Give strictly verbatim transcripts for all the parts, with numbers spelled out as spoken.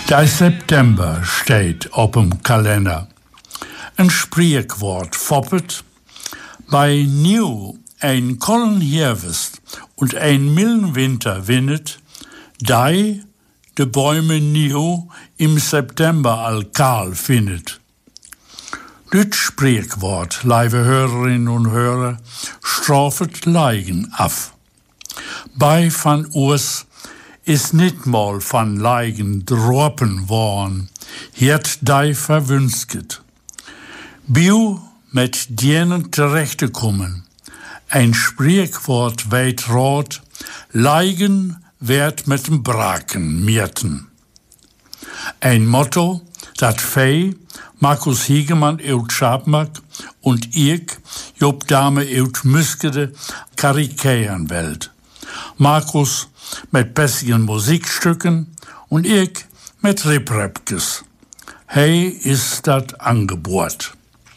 Der September steht op dem Kalender. Ein Sprichwort foppet, bei New ein kollen Herbst und ein milden Winter winnet, dei de Bäume New im September all kahl findet. Dit Sprichwort, liebe Hörerinnen und Hörer, strafet Leigen af. Bei van Urs is niet mal van Leigen droppen worn, hiert dei verwünsket. Biu met dienen terechtkommen. Ein Sprichwort weit rot, Leigen werd met dem Braken mierten. Ein Motto, dat Fei, Markus Hiegemann uit Schabmak und ich, Job Dame uit Muskede, karikeieren welt. Markus mit bessigen Musikstücken und ich mit Riprepkes. Hey ist dat Angebot.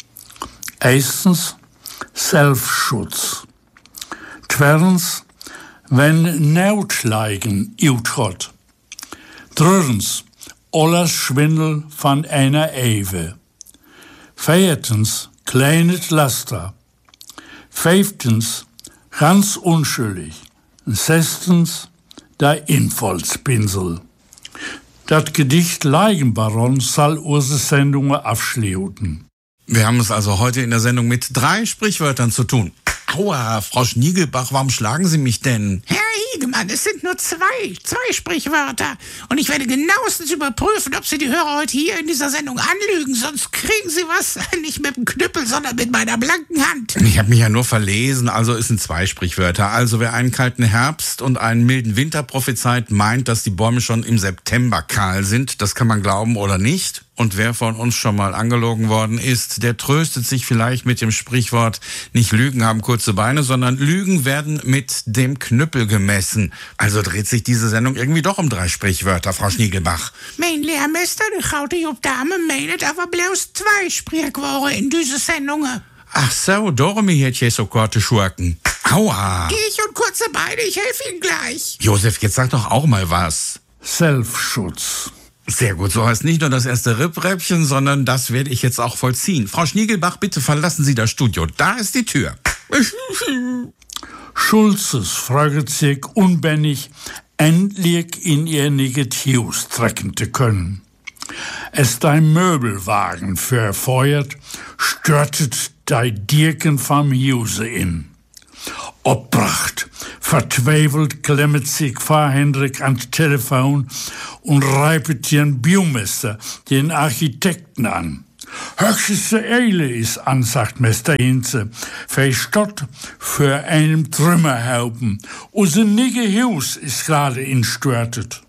Erstens, Selbstschutz. Zweitens, wenn Neutleigen uitgot. Drittens, alles Schwindel von einer Ewe. Viertens, kleines Laster. Fünftens, ganz unschuldig. Sechstens, der Infolspinsel. Das Gedicht Leigenbaron soll unsere Sendungen abschließen. Wir haben es also heute in der Sendung mit drei Sprichwörtern zu tun. Aua, Frau Schniegelbach, warum schlagen Sie mich denn? Herr Hiegemann, es sind nur zwei, zwei Sprichwörter. Und ich werde genauestens überprüfen, ob Sie die Hörer heute hier in dieser Sendung anlügen. Sonst kriegen Sie was, nicht mit dem Knüppel, sondern mit meiner blanken Hand. Ich habe mich ja nur verlesen, also es sind zwei Sprichwörter. Also wer einen kalten Herbst und einen milden Winter prophezeit, meint, dass die Bäume schon im September kahl sind. Das kann man glauben oder nicht. Und wer von uns schon mal angelogen worden ist, der tröstet sich vielleicht mit dem Sprichwort, nicht Lügen haben kurze Beine, sondern Lügen werden mit dem Knüppel gemessen. Also dreht sich diese Sendung irgendwie doch um drei Sprichwörter, Frau Schniegelbach. Mein Lehrmeister, de gouden Job Dame, meinet aber bloß zwei Sprichwörter in diese Sendungen. Ach so, darum hätt ich so kurze Schurken. Aua! Ich und kurze Beine, ich helfe Ihnen gleich. Josef, jetzt sag doch auch mal was. Selbstschutz. Sehr gut, so heißt nicht nur das erste Rippräppchen, sondern das werde ich jetzt auch vollziehen. Frau Schniegelbach, bitte verlassen Sie das Studio. Da ist die Tür. Schulzes fragt sich unbändig, endlich in ihr Negativs trecken zu können. Es dein Möbelwagen verfeuert, stürtet dei Dirken vom Huse in. Obbracht, verzweifelt klemmet sich Pfarr Hendrik ans Telefon und reipet den Biomeister, den Architekten an. Höchste Eile ist an, sagt Meister Hinze, verstott für einen Trümmerhaufen. Unser nige Haus ist gerade instürtet.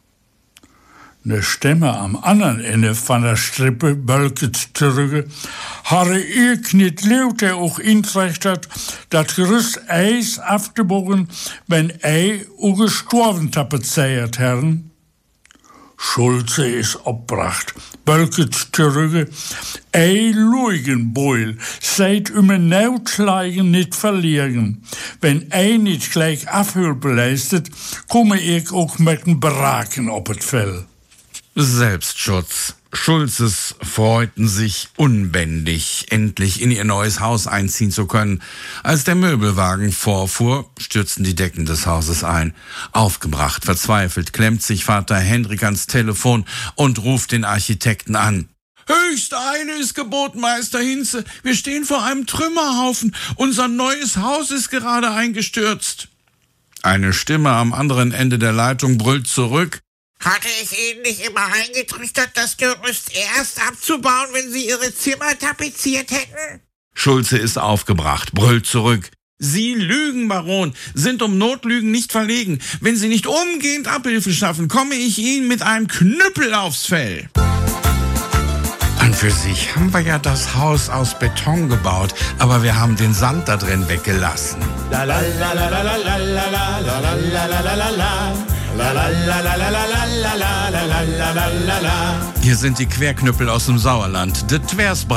Ne Stimme am anderen Ende von der Strippe bölket zurück. Harre ich nicht leut, der auch intrecht hat, dat gerüst Eis abgebogen, wenn ei u gestorben tapezeiert herren. Schulze ist obbracht, bölket zurück. Ei Luigenbeul, seid üme Neutleigen nicht verlieren. Wenn ei nicht gleich Abhilfe leistet, komme ich auch mit dem Braken op het Fell. Selbstschutz. Schulzes freuten sich unbändig, endlich in ihr neues Haus einziehen zu können. Als der Möbelwagen vorfuhr, stürzten die Decken des Hauses ein. Aufgebracht, verzweifelt, klemmt sich Vater Hendrik ans Telefon und ruft den Architekten an. Höchste Eile ist geboten, Meister Hinze. Wir stehen vor einem Trümmerhaufen. Unser neues Haus ist gerade eingestürzt. Eine Stimme am anderen Ende der Leitung brüllt zurück. Hatte ich Ihnen nicht immer eingetrichtert, das Gerüst erst abzubauen, wenn Sie Ihre Zimmer tapeziert hätten? Schulze ist aufgebracht, brüllt zurück. Sie lügen, Baron, sind um Notlügen nicht verlegen. Wenn Sie nicht umgehend Abhilfe schaffen, komme ich Ihnen mit einem Knüppel aufs Fell. An für sich haben wir ja das Haus aus Beton gebaut, aber wir haben den Sand da drin weggelassen. La la la la la la la la la la la la la la. La la la la la la la la la la la la la la. Hier sind die Querknüppel aus dem Sauerland. De Twers